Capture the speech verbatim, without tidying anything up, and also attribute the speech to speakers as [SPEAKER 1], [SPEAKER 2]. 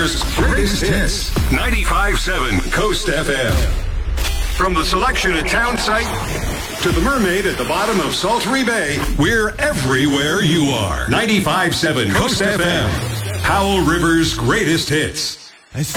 [SPEAKER 1] River's greatest hits. ninety-five point seven Coast F M. From the selection at Town Site to the mermaid at the bottom of Saltery Bay, we're everywhere you are. ninety-five point seven Coast F M. Powell River's greatest hits.